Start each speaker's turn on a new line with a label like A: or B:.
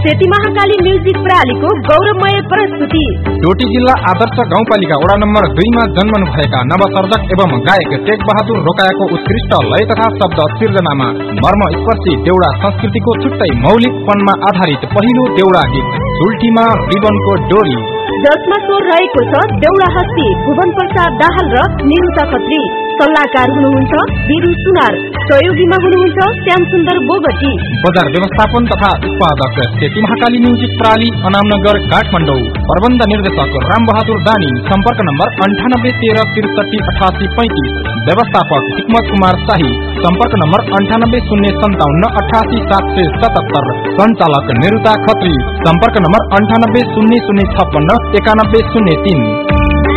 A: Seti Mahakali music प्रणालीको गौरवमय प्रस्तुति।
B: डोटी जिल्ला आदर्श गाउँपालिका वडा नम्बर 2 मा जन्मनु भएका नवसर्जक एवं गायक टेक बहादुर रोकायाको उत्कृष्ट लय तथा शब्द सिर्जनामा मर्मस्पर्शी देउडा संस्कृतिको छुट्टै मौलिकपनमा आधारित पहिलो देउडा गीत सुल्टीमा रिबनको डोरी,
A: जसमा स्वर रहेको छ देउडा हस्ती भुवन प्रसाद दाहाल र निरुता खत्री। सल्लाहकार हुनुहुन्छ वीरू सुनार, सहयोगीमा हुनुहुन्छ श्याम सुन्दर बोगटी।
B: बजार व्यवस्थापन तथा उत्पादक सेती महाकाली म्युजिक प्रणाली, अनामनगर, काठमाडौँ। प्रबन्ध निर्देशक राम बहादुर दानी। सम्पर्क नम्बर 9813638835। व्यवस्थापक हिक्मत कुमार शाही। सम्पर्क नम्बर 9805788777। सञ्चालक निरुता खत्री। सम्पर्क नम्बर 9800569103।